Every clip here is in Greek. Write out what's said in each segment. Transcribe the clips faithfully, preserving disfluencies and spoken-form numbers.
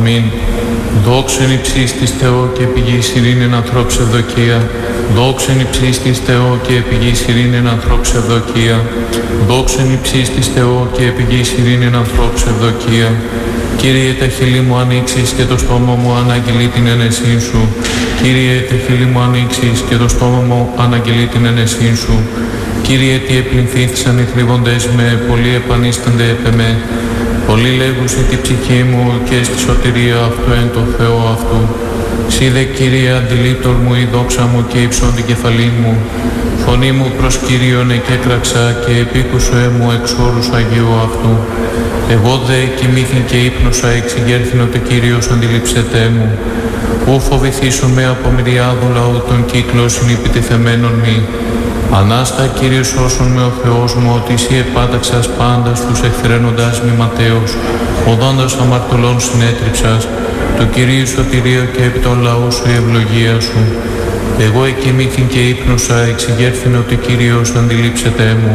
Αμήν. Δόξεν υψίστης Θεό και πηγής ειρήνην ανθρώπους ευδοκία. Δόξεν υψίστης Θεό και πηγής ειρήνην ανθρώπους ευδοκία. Δόξεν υψίστης Θεό και πηγής ειρήνην ανθρώπους ευδοκία. Κύριε, τα χείλη μου ανοίξεις και το στόμα μου αναγγελεί την ένεσή σου. Κύριε, τα χείλη μου ανοίξεις και το στόμα μου αναγγελεί την ένεσή σου. Κύριε, τι επληνθήθησαν οι θλίβοντες με, πολλοί επανίστανται επ' εμέ. Πολλοί λέγουσι τη ψυχή μου και στη σωτηρία αυτού εν το Θεό αυτού. Σύ δε, Κύριε, αντιλήπτορ μου η δόξα μου και ύψον την κεφαλήν μου. Φωνή μου προς Κύριον εκέκραξα και επίκουσέ μου εξ όρους Αγίου αυτού. Εγώ δε κοιμήθην και ύπνωσα, εξηγέρθην ότι Κύριος αντιλήψετέ μου. Ου φοβηθήσομαι από μυριάδου λαού των κύκλων συνυπητηθεμένων μη. Ανάστα, Κύριε, σώσον με ο Θεός μου, ότι Εσύ επάταξας πάντα στους εχθρένοντας μη ματέως, οδόντας αμαρτωλών συνέτριψας, το Κυρίου σωτηρίο και επί των λαού σου η ευλογία σου. Εγώ εκοιμήθην και ύπνωσα, εξηγέρθην ότι Κύριος αντιλήψετέ μου.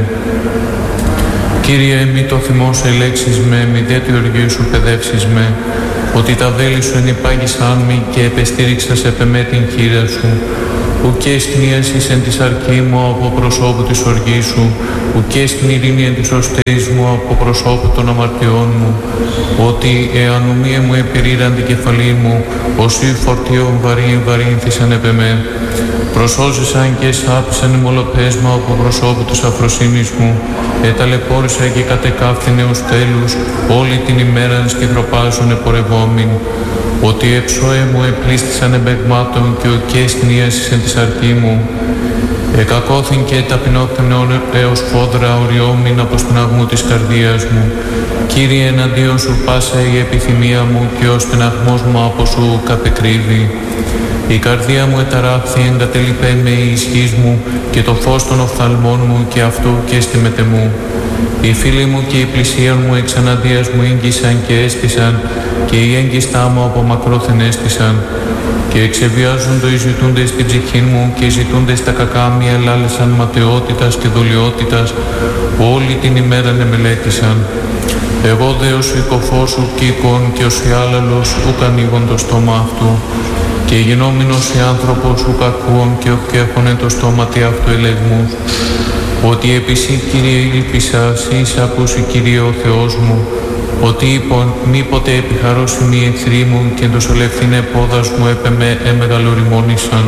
Κύριε, μη το θυμός ελέξεις με, μη δε τη οργή σου παιδεύσεις με, ότι τα βέλη σου ενυπάγησαν μη και επεστήριξας επ' εμέ την χείρα σου. Ουκέ στνίασης εν της αρκή μου από προσώπου της οργής σου, ουκέ στην ειρήνη εν της οστέρης μου από προσώπου των αμαρτιών μου, ότι εάν ομοία μου επιρήραν την κεφαλή μου, όσοι φορτίων βαρύν βαρύνθησαν επ' εμέ. Προσώζησαν και σάπησαν οι μολοπές μου από προσώπου της αφροσύνης μου, εταλαιπώρησα και κατεκάφθηνε ως τέλους, όλη την ημέρα σκυδροπάζουν επορευόμην. Ότι εψώε μου επλήστησαν εμπεγμάτων και ο κέστηνίασης εν της αρκή μου. Εκακώθην και ταπεινόκτεν έως φόδρα οριόμην από στεναγμού της καρδίας μου. Κύριε, εναντίον σου πάσα η επιθυμία μου και ο στεναγμός μου από σου κατεκρύβει. Η καρδία μου εταράχθη, εγκατελειπέ με η ισχύς μου και το φως των οφθαλμών μου και αυτού και αισθημετε μου. Οι φίλοι μου και οι πλησίαν μου εξ αναντίας μου ήγγισαν και έστησαν και οι έγκιστά μου από μακρόθεν έστησαν και εξεβιάζοντο οι ζητούντες στην ψυχή μου και οι ζητούντες τα κακά μη ελάλεσαν ματαιότητας και δολιότητας όλη την ημέρα μελέτησαν. Εγώ δε ως οικοφός σου κύκον και ως ιάλαλος ουκ ανοίγον το στόμα αυτού και γινόμενος η άνθρωπος ουκ ακούων και ουκ έχωνε το στόμα τι αυτού ελεγμούς. Ότι επί σύ, Κύριε, ήλπισα, σύ ακούσι, Κύριε, ο Θεός μου, ότι είπον μήποτε επιχαρώσιμοι οι εχθροί μου και εντοσολευθύνε πόδας μου έπε με εμεγαλοριμόνησαν.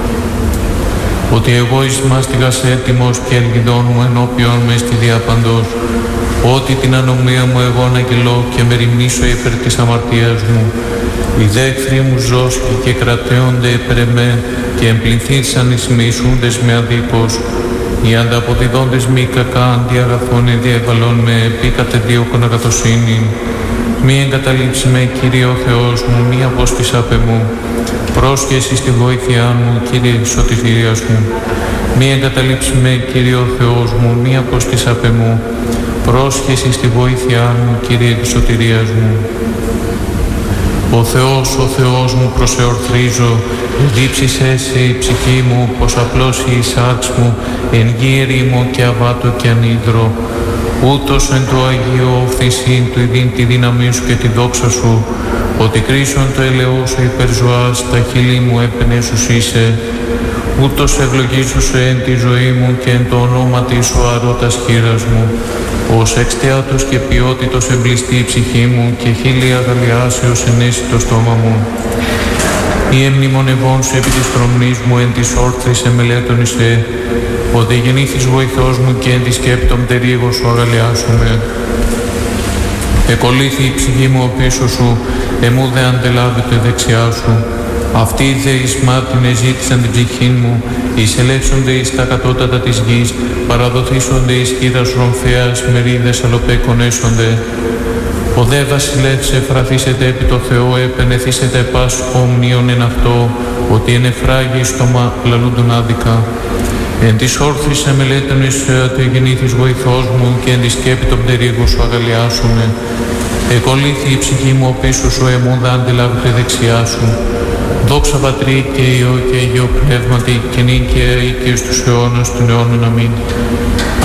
Ότι εγώ εις μάστιγας έτοιμος και ελπιδών μου ενώπιον με στη διαπαντός, ότι την ανομία μου εγώ αναγγελώ και με ρημνήσω υπέρ της αμαρτίας μου. Οι δε εχθροί μου ζώσκοι και κρατέονται υπέρ εμέ και εμπληθήσαν εις μισούντες με αδίκως. Οι ανταποδιδόντες μη κακά αντί αγαθών διαβαλών με επί κατεδίωκον αγαθοσύνη. Μη εγκαταλείψει με, Κύριε ο Θεός μου, μη απόστης απ' εμού. Πρόσχεση στη βοήθειά μου, Κύριε της σωτηρίας μου. Μη εγκαταλείψει με, Κύριε ο Θεός μου, μη απόστης απ' εμού. Πρόσχεση στη βοήθειά μου, Κύριε της σωτηρίας μου. Ο Θεός, ο Θεός μου προσεορθρίζω, δίψεις εσύ η ψυχή μου, πως απλώσει η σάρξ μου, εν γη ερήμο και αβάτω και ανίδρο. Ούτως εν το Αγίο οφθησίν του ειδήν τη δύναμή σου και τη δόξα σου, ότι κρίσον το ελαιό σου υπερζωάς, τα χείλη μου έπαινε σου είσαι. Ούτως ευλογήσουσε εν τη ζωή μου και εν το ονόματι σου αρώτας χείρας μου. Ως εξτιάτος και ποιότητος εμπλιστεί η ψυχή μου και χίλια αγαλιάσεως ενέσει το στόμα μου. Ή εμνημονευών σου επί της φρομνής μου εν της όρθρης εμελέτων εισέ, ότι γεννήθης βοηθός μου και εν της σκέπτων τερίγος σου αγαλιάσουμε. Εκολύθη η ψυχή μου ο πίσω σου, εμού δε αντελάβεται δεξιά σου. Αυτοί δε εις μάρτιν εζήτησαν την ψυχήν μου, εισελεύσονται εις τα κατώτατα της γης, παραδοθήσονται εις χείρας ρομφέας, μερίδες αλοπέκονέσονται. Ο δε βασιλεύς εφραθήσετε επί το Θεό, επενεθήσετε πας ομνίον εν αυτό, ότι εν εφράγει στόμα λαλούντον άδικα. Εν της όρθρης εμελέτων εις ότι γεννήθης βοηθός μου και εν της σκέπη των πτερίγων σου αγαλιάσουμε. Εκολύθη η ψυχή μου ο πίσω σου, εμού δα αντιλάβεται δεξιά σου. Δόξα Πατρί και Υιό και Αγίο Πνεύματι και νύν και αεί και εις τους αιώνας των αιώνων. Αμήν.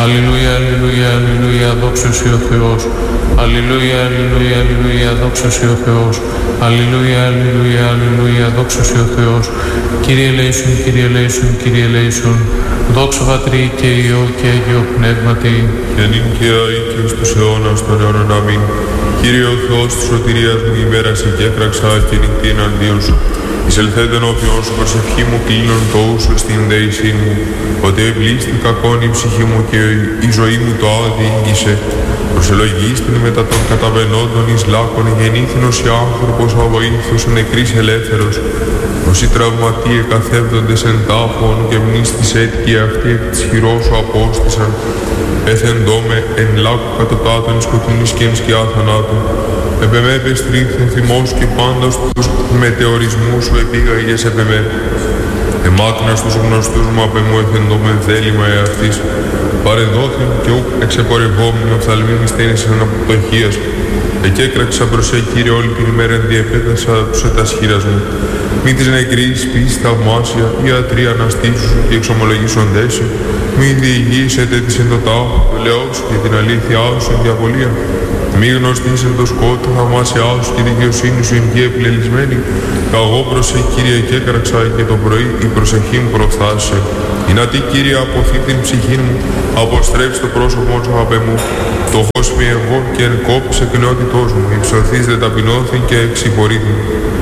Αλληλούια, αλληλούια, αλληλούια, δόξα Συ ο Θεός. Αλληλούια, αλληλούια, αλληλούια, δόξα Συ ο Θεός. Αλληλούια, αλληλούια, αλληλούια, δόξα Συ ο Θεός. Κύριε ελέησον, Κύριε ελέησον, Κύριε ελέησον. Δόξα Πατρί και Υιό και Αγίο Πνεύματι. Και νυν και αεί και εις τους αιώνας των αιώνων. Αμήν. Κύριε ο Θεός της σωτηρίας μου, ημέρα σε και έκραξα και νυχτή εναντίον σου. Εισελθέντεν όποιον σου προσευχή μου, κλείνον το ούσου στην δέησή μου. Ότι ευλίστη κακόν η ψυχή μου και η ζωή μου το άδει ήγγισε. Προσελογίστην μετά των καταβαινόντων εις λάκων, γεννήθηνος η άνθρωπος αβοήθος, νεκρής ελεύθερος. Όσοι τραυματίε καθεύδοντες εν τάφων και μνήστης έτικοι αυτοί εκ της χειρός σου απόστησαν. Έθεντό με εν λάκου κατωτάτων σκοτεινής και εν σκιά θανάτου. Επεμέ πεστρίχθεν θυμός και πάντα στους μετεωρισμούς σου επήγαγες επεμέ. Εμάκνας τους γνωστούς μου απ' εμού εθεντώ με θέλημα εαυτής. Παρεδόθην και ουκ εξεπορευόμουν οφθαλμήν μυστήνης εν αποτοχίας. Εκέκραξα προς σε Κύριε όλη την ημέρα διεπέτασα τους ετας χείρας μου. Μη της νεκρής πεις θαυμάσια, ιατροί αναστήσου σου και εξομολογήσοντές σου. Μη διηγήσετε της εν το τάφο, το λαιό σου και την αλήθειά σου εν διαβολία. Μη γνωστής εν το σκότω θαυμάσια σου και δικαιοσύνη σου εν γη επιλελισμένη. Καγώ προς σε Κύριε και έκραξα και το πρωί η προσευχή μου προφθάσε. Είναι τι Κύριε αποθεί την ψυχή μου, αποστρέψει το πρόσωπό σου απ' εμού. Το φως μη εγώ και εν κόπησε κοινότητός μου, υψωθείς δε ταπεινώθην και εξυπορήθην.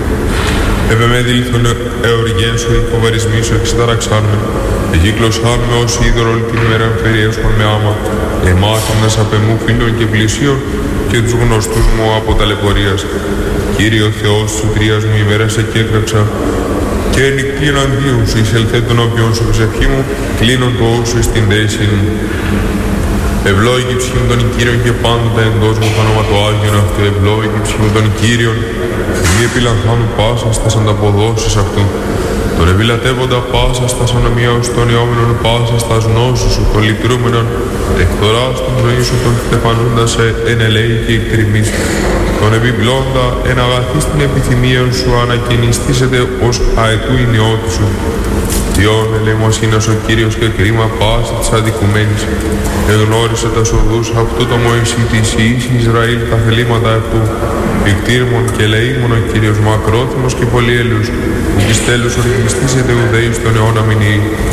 Επεμέδηλθον εωργέν σου, οι φοβερισμοί σου εξεταραξάν με. Εκύκλωσάν με όσοι είδωρ όλη την ημέρα φέρει έσχον με άμα. Εμάθανας απ' εμού φίλων και πλησίων και τους γνωστούς μου από ταλαιπωρίας. Κύριε ο Θεός της σωτηρίας μου ημέρα σε κέκραξα. Και νυχτή εναντίον σου εισελθέ τον όποιον σου προσευχή μου, κλείνον το όσου στην δέση μου. Ευλόγη ψυχή μου των Κύριων και πάντοτε εντός μου το όνομα το Άγιον αυτού. Ευλόγη ψυχή μου των Κύριων, μη επιλανθάνου πάσα στας ανταποδόσεις αυτού. Τον ευηλατεύοντα πάσα στας ανομιάους των αιώμενων πάσα στας γνώσους σου, των λυτρούμενων, εκθοράς την ζωή σου τον στεφανούντας σε εν ελέη και εκτριμής. Τον επιπλώντα εν αγαθής την επιθυμία σου ανακαινιστήσεται ως αετού η νεότη σου. Διόν ελεημοσύνας ο Κύριος και κρίμα πάση της αδικουμένης. Εγνώρισε τα οδούς αυτού το Μωυσή της Ιης Ισραήλ τα θελήματα αυτού. Ικτήρμον και λαίμον ο Κύριος μακρόθυμος και πολυέλους, που της τέλους ορκιστήσεται ουδέης τον αιώνα μηνύει.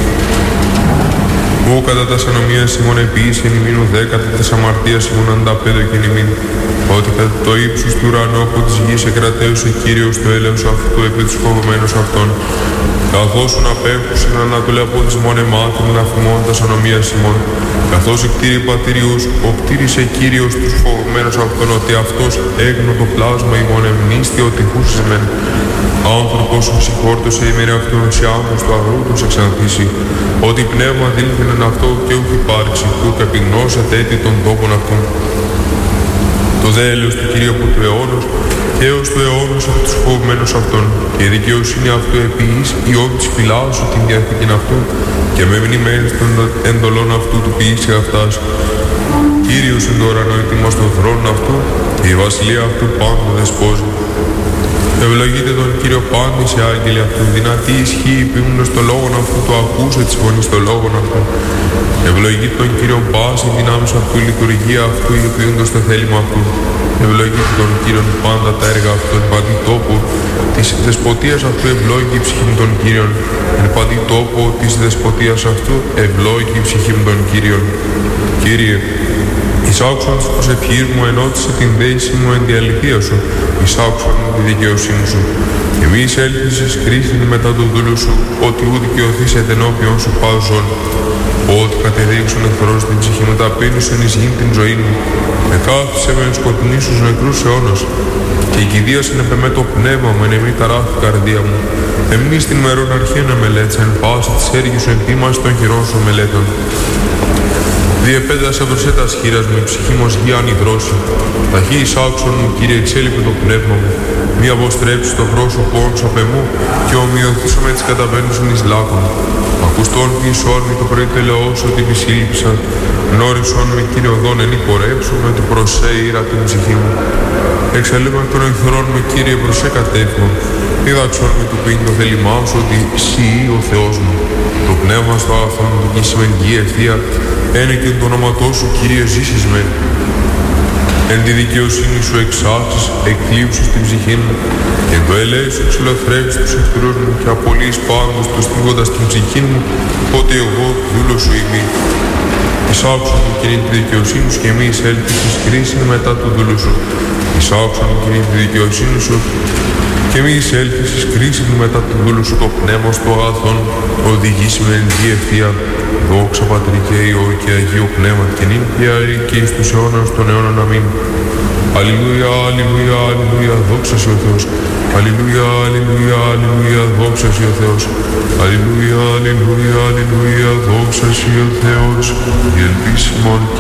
Ού κατά τας ανομίας ημών επίησεν ημίν ουδέ κατά τας αμαρτίας ημών ανταπέδω και ημίν. Ότι κατά το ύψος του ουρανού από της γης εκρατέωσε Κύριος το έλεος αυτού επί τους φοβωμένους αυτών. Καθώς ουν απέχουσιν ανατολέ από της μόν εμάθην αφημών τας ανομίας ημών. Καθώς εκτήρη πατηριούς, οπτήρισε Κύριος τους φοβωμένους αυτών, ότι αυτός έγνω το πλάσμα ημών εμνίστη ότι χούσες μεν. Άνθρωπος ο συγχόρτωσε ημέρε αυτόν σε άγχος του αγρού τους εξανθήσει. Ότι πνεύμα δήλθεν εν αυτό και ούχ υπάρξει, του καπεινώσατε έτη των τόπων αυτών. Το δε έλεος του Κυρίου από του αιώνος και έως του αιώνος από τους φοβμένους αυτών. Και η δικαιοσύνη αυτού επίης, η όρη της φυλάω σου την διαθήκην αυτού και με μνημένης των εντολών αυτού του ποιήσει αυτάς. Κύριος εν το ουρανό ετοιμός των θρόνων αυτού και η βασιλεία αυτού πάντο δεσπόζει. Ευλογείτε τον Κύριο πάντη σε άγγελοι αυτού, δυνατή ισχύει ποιούντος το λόγον αυτού, το ακούσε της φωνής το λόγον αυτού. Ευλογείτε τον Κύριο πάση δυνάμεις αυτού, η λειτουργία αυτού, η ποιούντος το θέλημα αυτού. Ευλογείτε τον Κύριον πάντα τα έργα αυτού, εν παντή τόπο της δεσποτείας αυτού, ευλόγη η ψυχή μου των Κύριων. Εν παντή τόπο της δεσποτείας αυτού, ευλόγη η ψυχή μου των Κύριων. Κύριε, εισάκουσαν της προσευχής μου, ενώτισε την δέηση μου εν τη αληθεία σου, εισάκουσαν τη δικαιοσύνη σου. Και μη εισέλθεις κρίσιν μετά τον δούλου σου, ότι ού δικαιωθείς ενώπιον σου πάζον. Ότι κατεδείξουν εχθρός την ψυχή μου, ταπείνωσον εις γην την ζωή μου. Εκάθισε με σκοτεινή στους νεκρούς αιώνας. Και η κηδίασεν επεμέ το πνεύμα μου, εν εμή ταράχθη καρδία μου. Εμείς την μερών αρχή να μελέτησα, εν πάση της έργης σου εντύμαση των χειρών σου μελέτων. Διεπέτασα προς έτας χείρας μου, η ψυχή μου ως γη ανυδρώσει. Ταχύ εισάξον μου, Κύριε, εξέλιπε το πνεύμα μου. Μη αποστρέψει το πρόσωπό σου απ' εμού και ομοιωθήσω με τις καταβαίνουσιν εις λάκων. Ακουστών πισών μη το πρωί τελεώσω ότι επισύλληψα. Γνώρισον με, Κύριε, οδόν εν υπορέψω με το προσέ ήρα την ψυχή μου. Εξαλείμα των εχθρών με, Κύριε, προσέ κατέφυγον. Δίδαξον με του πίνει το θέλημά σου ότι εσύ ο Θεός μου. Το πνεύμα στο αγαθόν οδηγήσιμεν γη ευθεία, ένε και το όνοματό σου, Κύριε, ζήσεις με. Εν τη δικαιοσύνη σου εξάξεις, εκλείψεις την ψυχή μου, και εν το ελέη σου εξολαθρεύεις τους εχθρούς μου και απολύεις πάντως το στίγοντας την ψυχή μου, ότι εγώ δούλος σου είμαι. Εισάξου μου κοινή τη δικαιοσύνη σου και μη εισέλθεις εις κρίσιν μετά του δούλου σου. Εισάξου μου κοινή τη δικαιοσύνη σου και μη εισέλθεις εις κρίσιν μετά του δούλου σου. Το πνεύμα στο αγαθόν οδηγήσει με εν τη ευθεία. Δόξα Πατρί και Υιό και Αγίο Πνεύμα και νυν και αεί και εις τους αιώνας των αιώνων. Αμήν. Αλληλούια, αλληλούια, αλληλούια, δόξα σε ο Θεός. Αλληλούια, αλληλούια, αλληλούια, δόξα σε ο Θεός. Αλληλούια, αλληλούια, αλληλούια, δόξα σε ο Θεός. Η ελπίση μόνο